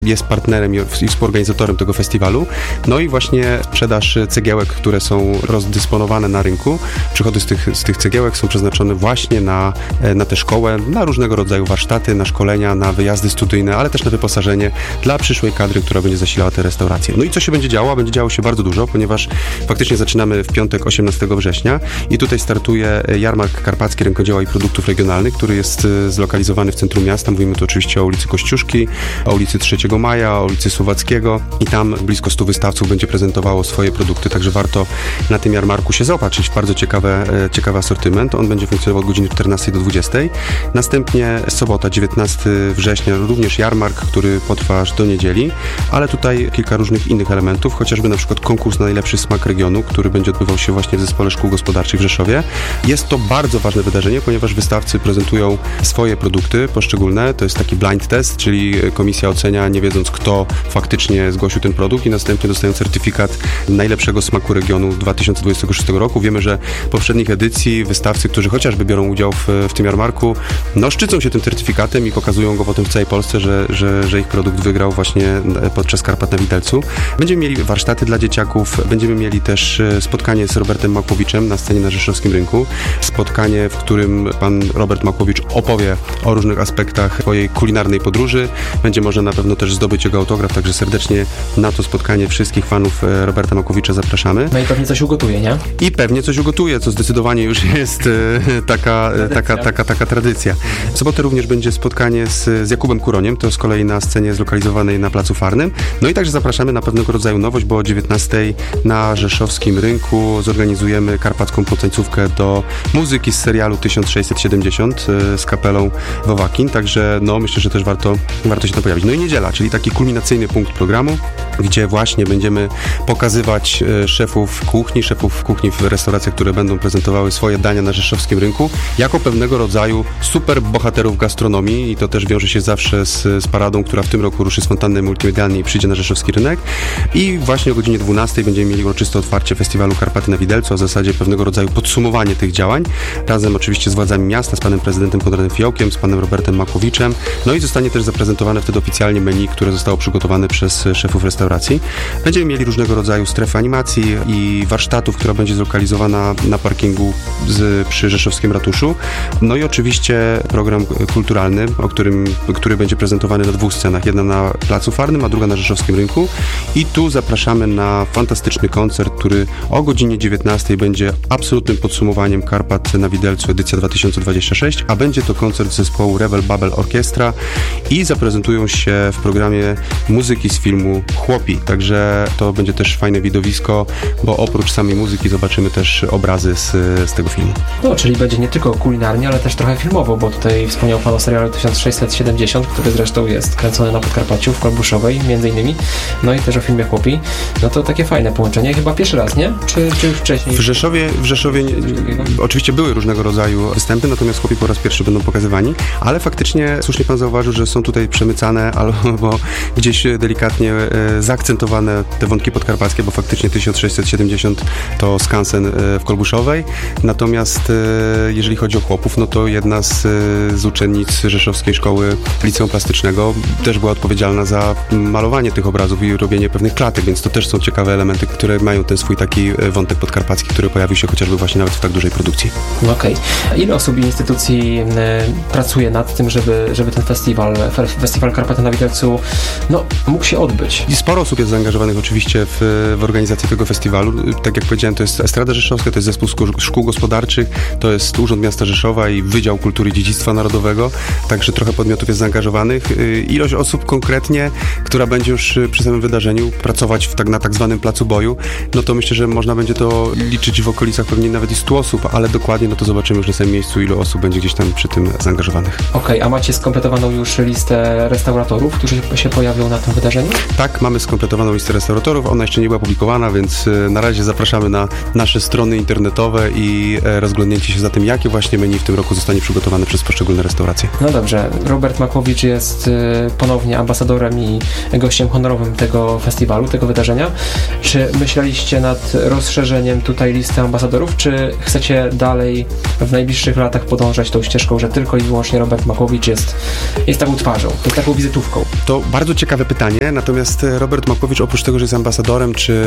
jest partnerem i współorganizatorem tego festiwalu. No i właśnie sprzedaż cegiełek, które są rozdysponowane na rynku. Przychody z tych cegiełek są przeznaczone właśnie na tę szkołę, na różnego rodzaju warsztaty, na szkolenia, na wyjazdy studyjne, ale też na wyposażenie dla przyszłej kadry, która będzie zasilała te restauracje. No i co się będzie działo? Będzie działo się bardzo dużo, ponieważ faktycznie zaczynamy w piątek 18 września i tutaj startuje jarmark karpacki rękodzieła i produktów regionalnych, który jest zlokalizowany w centrum miasta. Mówimy tu oczywiście o ulicy Kościuszki, o ulicy 3 Maja, o ulicy Słowackiego i tam blisko 100 wystawców będzie prezentowało swoje produkty, także warto na tym jarmarku się zaopatrzyć w bardzo ciekawy asortyment. On będzie funkcjonował od godziny 14 do 20. Następnie sobota, 19 września, również jarmark, który potrwa aż do niedzieli, ale tutaj kilka różnych innych elementów, chociażby na przykład konkurs na najlepszy smak regionu, który będzie odbywał się właśnie w Zespole Szkół Gospodarczych w Rzeszowie. Jest to bardzo ważne wydarzenie, ponieważ wystawcy prezentują swoje produkty poszczególne. To jest taki blind test, czyli komisja ocenia, nie wiedząc, kto faktycznie zgłosił ten produkt i następnie dostają certyfikat najlepszego smaku regionu 2026 roku. Wiemy, że w poprzednich edycji wystawcy, którzy chociażby biorą udział w tym jarmarku, no szczycą się tym certyfikatem i pokazują go potem w całej Polsce, że ich produkt wygrał właśnie podczas Karpat na Widelcu. Będziemy mieli warsztaty dla dzieciaków, będziemy mieli też spotkanie z Robertem Makłowiczem na scenie na Rzeszowskim Rynku. Spotkanie, w którym pan Robert Makłowicz opowie o różnych aspektach swojej kulinarnej podróży. Będzie można na pewno też zdobyć jego autograf, także serdecznie na to spotkanie wszystkich fanów Roberta Makłowicza zapraszamy. No i pewnie coś ugotuje, nie? I pewnie coś ugotuje, co zdecydowanie już jest taka tradycja. W sobotę również będzie spotkanie z Jakubem Kuroniem, to z kolei na scenie zlokalizowanej na Placu Farnym. No i także zapraszamy na pewnego rodzaju nowość, bo o 19 na Rzeszowskim Rynku zorganizujemy karpacką potańcówkę do muzyki z serialu 1670 z kapelą Wowakin, także no myślę, że też warto się tam pojawić. No i niedziela, czyli taki kulminacyjny punkt programu, gdzie właśnie będziemy pokazywać szefów kuchni w restauracjach, które będą prezentowały swoje dania na Rzeszowskim Rynku, jako pewnego rodzaju super bohaterów gastronomii i to też wiąże się zawsze z paradą, która w tym roku ruszy z fontanny multimedialnej i przyjdzie na Rzeszowski Rynek. I właśnie o godzinie 12 będziemy mieli uroczyste otwarcie festiwalu Karpaty na Widelcu, a w zasadzie pewnego rodzaju podsumowanie tych działań, razem oczywiście z władzami miasta, z panem prezydentem Konradem Fiołkiem, z panem Robertem Makłowiczem, no i zostanie też zaprezentowane wtedy oficjalnie menu, które zostało przygotowane przez szefów restauracji. Będziemy mieli różnego rodzaju strefy animacji i warsztatów, która będzie zlokalizowana na parkingu przy Rzeszowskim Ratuszu. No i oczywiście program kulturalny, który będzie prezentowany na 2 scenach. Jedna na Placu Farnym, a druga na Rzeszowskim Rynku. I tu zapraszamy na fantastyczny koncert, który o godzinie 19 będzie absolutnym podsumowaniem Karpat na Widelcu edycja 2026, a będzie to koncert zespołu Rebel Babel Orkiestra i zaprezentują się w programie muzyki z filmu Chłopi. Także to będzie też fajne widowisko, bo oprócz samej muzyki zobaczymy też obrazy z tego filmu. No, czyli będzie nie tylko kulinarnie, ale też trochę filmowo, bo tutaj wspomniał pan o serialu 1670, który zresztą jest kręcony na Podkarpaciu, w Kolbuszowej między innymi, no i też o filmie Chłopi. No to takie fajne połączenie, chyba pierwszy raz, nie? Czy już wcześniej? W Rzeszowie oczywiście były różnego rodzaju występy, natomiast Chłopi po raz pierwszy będą pokazywani, ale faktycznie słusznie pan zauważył, że są tutaj przemycane albo gdzieś delikatnie zaakcentowane te wątki podkarpackie, bo faktycznie 1670 to skansen w Kolbuszowej, natomiast jeżeli chodzi o Chłopów, no to jedna z uczennic Rzeszowskiej Szkoły Liceum Plastycznego też była odpowiedzialna za malowanie tych obrazów i robienie pewnych klatek, więc to też są ciekawe elementy, które mają ten swój taki wątek podkarpacki, który pojawił się chociażby właśnie nawet w tak dużej produkcji. Okej. Ile osób i instytucji pracuje nad tym, żeby ten festiwal Karpaty na Widelcu mógł się odbyć? I sporo osób jest zaangażowanych oczywiście w organizację tego festiwalu. Tak jak powiedziałem, to jest Estrada Rzeszowska, to jest Zespół Szkół Gospodarczych, to jest Urząd Miasta Rzeszowa i Wydział Kultury i Dziedzictwa Narodowego, także trochę podmiotów jest zaangażowanych. Ilość osób konkretnie, która będzie już przy samym wydarzeniu pracować na tak zwanym placu boju, no to myślę, że można będzie to liczyć w okolicach pewnie nawet i 100 osób, ale dokładnie no to zobaczymy już na samym miejscu, ilu osób będzie gdzieś tam przy tym zaangażowanych. Okej, a macie skompletowaną już listę restauratorów, którzy się pojawią na tym wydarzeniu? Tak, mamy skompletowaną listę restauratorów, ona jeszcze nie była publikowana, więc na razie zapraszamy na nasze strony internetowe i rozglądnięcie się za tym, jakie właśnie menu w tym roku zostanie przygotowane przez poszczególne restauracje. No dobrze, Robert Makłowicz jest ponownie ambasadorem i gościem honorowym tego festiwalu, tego wydarzenia. Czy myśleliście nad rozszerzeniem tutaj listy ambasadorów, czy chcecie dalej w najbliższych latach podążać tą ścieżką, że tylko i wyłącznie Robert Makłowicz jest taką twarzą, jest taką wizytówką? To bardzo ciekawe pytanie, natomiast Robert Makłowicz oprócz tego, że jest ambasadorem, czy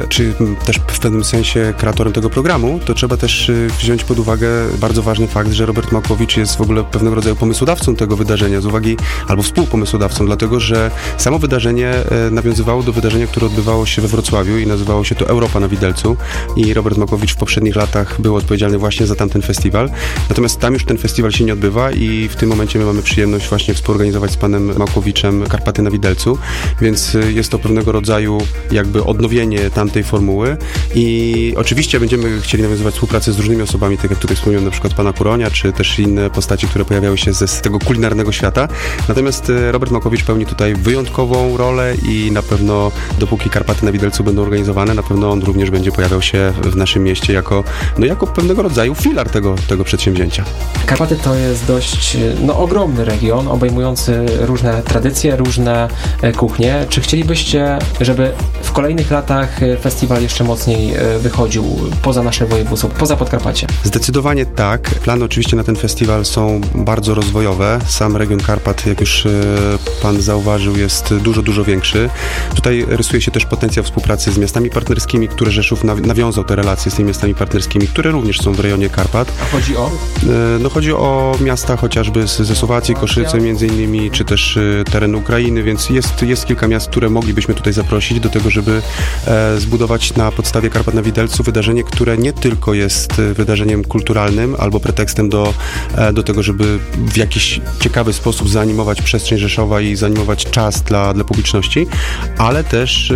też w pewnym sensie kreatorem tego programu, to trzeba też wziąć pod uwagę bardzo ważny fakt, że Robert Makłowicz jest w ogóle pewnego rodzaju pomysłodawcą tego wydarzenia z uwagi, albo współpomysłodawcą, dlatego że samo wydarzenie nawiązywało do wydarzenia, które odbywało się we Wrocławiu i nazywało się to Europa na Widelcu i Robert Makłowicz w poprzednich latach był odpowiedzialny właśnie za tamten festiwal. Natomiast tam już ten festiwal się nie odbywa i w tym momencie my mamy przyjemność właśnie współorganizować z panem Makłowiczem Karpaty na Widelcu, więc jest to pewnego rodzaju jakby odnowienie tamtej formuły i oczywiście będziemy chcieli nawiązywać współpracę z różnymi osobami, tak jak tutaj wspomniałem, na przykład pana Kuronia, czy też inne postaci, które pojawiały się z tego kulinarnego świata. Natomiast Robert Makłowicz pełni tutaj wyjątkową rolę i na pewno dopóki Karpaty na Widelcu będą organizowane, na pewno on również będzie pojawiał się w naszym mieście jako pewnego rodzaju filar tego przedsięwzięcia. Karpaty to jest dość ogromny region, obejmujący różne tradycje, różne kuchnie. Czy chcielibyście, żeby w kolejnych latach festiwal jeszcze mocniej wychodził poza nasze województwo, poza Podkarpacie? Zdecydowanie tak. Plany oczywiście na ten festiwal są bardzo rozwojowe. Sam region Karpat, jak już pan zauważył, jest dużo większy. Tutaj rysuje się też potencjał współpracy z miastami partnerskimi, które Rzeszów nawiązał te relacje z tymi miastami partnerskimi, które również są w rejonie Karpat. A chodzi o? Chodzi o miasta chociażby ze Słowacji, Koszyce między innymi, czy też tereny Ukrainy, więc jest kilka miast, które moglibyśmy tutaj zaprosić do tego, żeby zbudować na podstawie Karpat na Widelcu wydarzenie, które nie tylko jest wydarzeniem kulturalnym albo pretekstem do tego, żeby w jakiś ciekawy sposób zaanimować przestrzeń Rzeszowa i zaanimować czas dla publiczności, ale też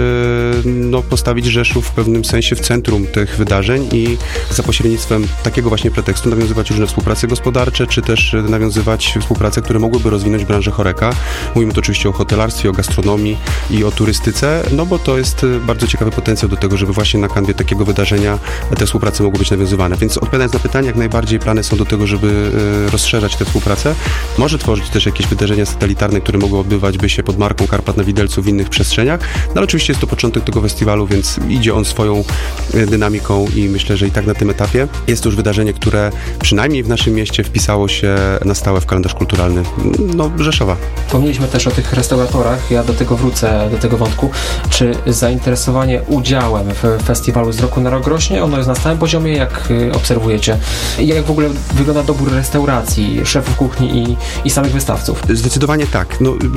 postawić Rzeszów w pewnym sensie w centrum tych wydarzeń i za pośrednictwem takiego właśnie pretekstu nawiązywać różne współprace gospodarcze, czy też nawiązywać współprace, które mogłyby rozwinąć branżę HoReCa. Mówimy tu oczywiście o hotelarstwie, o gastronomii i o turystyce, bo to jest bardzo ciekawy potencjał do tego, żeby właśnie na kanwie takiego wydarzenia te współprace mogły być nawiązywane. Więc odpowiadając na pytanie, jak najbardziej plany są do tego, żeby rozszerzać tę współpracę. Może tworzyć też jakieś wydarzenia satelitarne, które mogą odbywać by się pod marką Karpat na Widelcu w innych przestrzeniach, ale oczywiście jest to początek tego festiwalu, więc idzie on swoją dynamiką i myślę, że i tak na tym etapie jest to już wydarzenie, które przynajmniej w naszym mieście wpisało się na stałe w kalendarz kulturalny Rzeszowa. Wspomnieliśmy też o tych restauratorach, ja do tego wrócę, do tego wątku. Czy zainteresowanie udziałem w festiwalu z roku na rok rośnie? Ono jest na stałym poziomie, jak obserwujecie? Jak w ogóle wygląda dobór restauracji, szefów kuchni i samych wystawców? Zdecydowanie tak.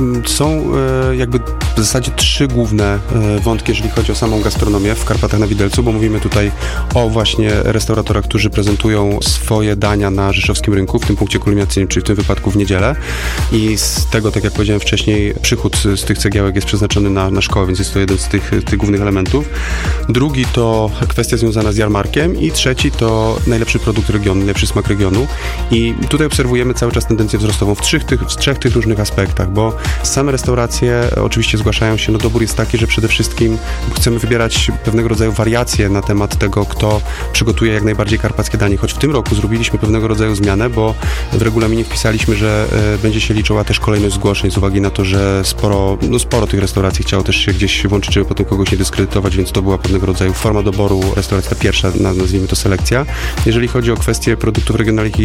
Są jakby w zasadzie trzy główne wątki, jeżeli chodzi o samą gastronomię w Karpatach na Widelcu, bo mówimy tutaj o właśnie restauratorach, którzy prezentują swoje dania na rzeszowskim rynku, w tym punkcie kulminacyjnym, czyli w tym wypadku w niedzielę i z tego, tak jak powiedziałem wcześniej, przychód z tych cegiełek jest przeznaczony na szkołę, więc jest to jeden z tych głównych elementów. Drugi to kwestia związana z jarmarkiem i trzeci to najlepszy produkt regionu, najlepszy smak regionu i tutaj obserwujemy cały czas tendencję wzrostową w trzech tych różnych aspektach, bo same restauracje oczywiście zgłaszają się, dobór jest taki, że przede wszystkim chcemy wybierać pewnego rodzaju wariacje na temat tego, kto przygotuje jak najbardziej karpackie danie, choć w tym roku zrobiliśmy pewnego rodzaju zmianę, bo w regulaminie wpisaliśmy, że będzie się liczyła też kolejność zgłoszeń z uwagi na to, że sporo tych restauracji chciało też się gdzieś włączyć, żeby potem kogoś nie dyskredytować, więc to była pewnego rodzaju forma doboru restauracji, ta pierwsza, nazwijmy to selekcja. Jeżeli chodzi o kwestie produktów regionalnych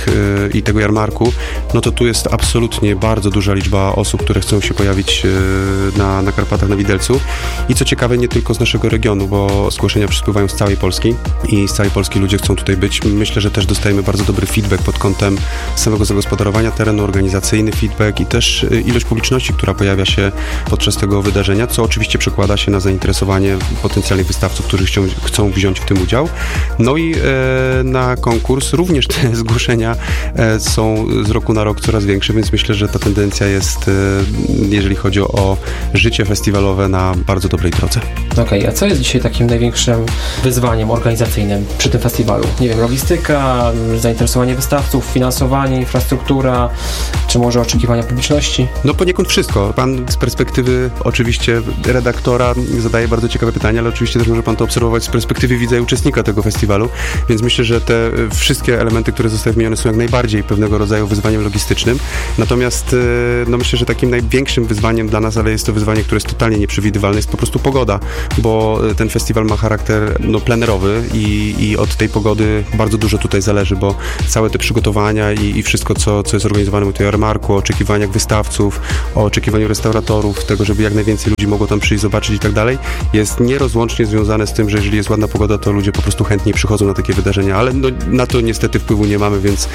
i tego jarmarku, to tu jest absolutnie bardzo duża liczba osób, które chcą się pojawić na Karpatach na Widelcu i co ciekawe, nie tylko z naszego regionu, bo zgłoszenia przyspływają z całej Polski i z całej Polski ludzie chcą tutaj być. Myślę, że też dostajemy bardzo dobry feedback pod kątem samego zagospodarowania terenu, organizacyjny feedback i też ilość publiczności, która pojawia się podczas tego wydarzenia, co oczywiście przekłada się na zainteresowanie potencjalnych wystawców, którzy chcą wziąć w tym udział. I na konkurs również te zgłoszenia są z roku na rok coraz większe, więc myślę, że ta tendencja jest, jeżeli chodzi o życie festiwalowe, na bardzo dobrej drodze. Okej, a co jest dzisiaj takim największym wyzwaniem organizacyjnym przy tym festiwalu? Nie wiem, logistyka, zainteresowanie wystawców, finansowanie, infrastruktura, czy może oczekiwania publiczności? Poniekąd wszystko. Pan z perspektywy oczywiście redaktora zadaje bardzo ciekawe pytania, ale oczywiście też może pan to obserwować z perspektywy widza i uczestnika tego festiwalu, więc myślę, że te wszystkie elementy, które zostały wymienione, są jak najbardziej pewnego rodzaju wyzwaniem logistycznym. Natomiast myślę, że takim największym wyzwaniem dla nas, ale jest to wyzwanie, które jest totalnie nieprzewidywalne, jest po prostu pogoda, bo ten festiwal ma charakter plenerowy i od tej pogody bardzo dużo tutaj zależy, bo całe te przygotowania i wszystko, co jest organizowane u tej jarmarku, o oczekiwaniach wystawców, o oczekiwaniu restauratorów, tego, żeby jak najwięcej ludzi mogło tam przyjść, zobaczyć i tak dalej, jest nierozłącznie związane z tym, że jeżeli jest ładna pogoda, to ludzie po prostu chętniej przychodzą na takie wydarzenia, ale no, na to niestety wpływu nie mamy, więc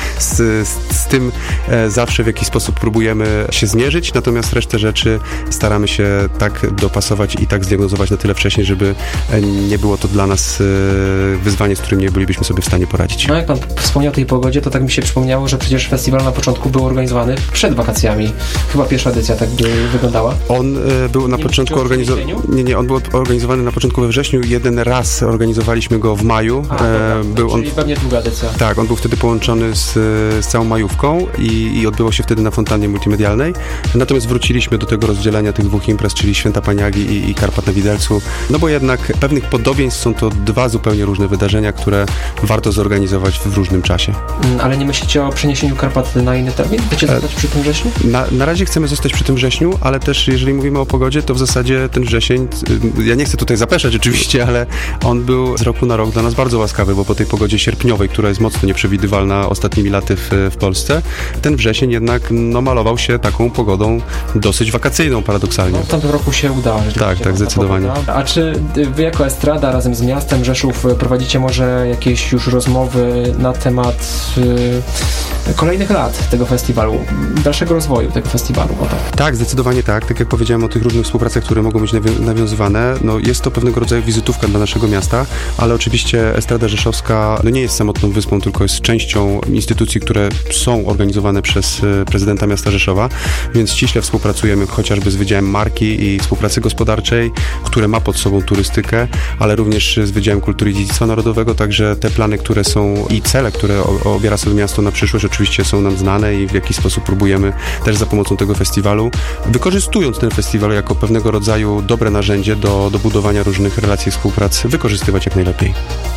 z tym zawsze w jakiś sposób próbujemy się zmierzyć, natomiast resztę rzeczy staramy się tak dopasować i tak zdiagnozować na tyle wcześniej, żeby nie było to dla nas wyzwanie, z którym nie bylibyśmy sobie w stanie poradzić. No jak pan wspomniał o tej pogodzie, to tak mi się przypomniało, że przecież festiwal na początku był organizowany przed wakacjami. Chyba pierwsza edycja tak by wyglądała. On był na początku on był organizowany na początku we wrześniu. Jeden raz organizowaliśmy go w maju. Czyli pewnie długa edycja. Tak, on był wtedy połączony z całą majówką i odbyło się wtedy na fontannie multimedialnej. Natomiast wróciliśmy do tego rozdzielenia tych dwóch imprez, czyli Święta Paniagi i Karpat na Widelcu, no bo jednak pewnych podobieństw są to dwa zupełnie różne wydarzenia, które warto zorganizować w różnym czasie. Ale nie myślicie o przeniesieniu Karpat na inny termin? Chcecie zostać przy tym wrześniu? Na razie chcemy zostać przy tym wrześniu, ale też jeżeli mówimy o pogodzie, to w zasadzie ten wrzesień, ja nie chcę tutaj zapeszać oczywiście, ale on był z roku na rok dla nas bardzo łaskawy, bo po tej pogodzie sierpniowej, która jest mocno nieprzewidywalna ostatnimi laty w Polsce, ten wrzesień jednak malował się taką pogodą dosyć wakacyjną paradoksalnie. No, w tamtym roku się udało. Tak, zdecydowanie. A czy wy jako Estrada razem z miastem Rzeszów prowadzicie może jakieś już rozmowy na temat kolejnych lat tego festiwalu, dalszego rozwoju tego festiwalu? Tak, zdecydowanie tak. Tak jak powiedziałem o tych różnych współpracach, które mogą być nawiązywane, no jest to pewnego rodzaju wizytówka dla naszego miasta, ale oczywiście Estrada Rzeszowska nie jest samotną wyspą, tylko jest częścią instytucji, które są organizowane przez prezydenta miasta Rzeszowa, więc ściśle współpracujemy chociażby z Wydziałem Marki i Współpracy Gospodarczej, które ma pod sobą turystykę, ale również z Wydziałem Kultury i Dziedzictwa Narodowego, także te plany, które są i cele, które obiera sobie miasto na przyszłość, oczywiście są nam znane i w jakiś sposób próbujemy też za pomocą tego festiwalu, wykorzystując ten festiwal jako pewnego rodzaju dobre narzędzie do budowania różnych relacji współpracy, wykorzystywać jak najlepiej.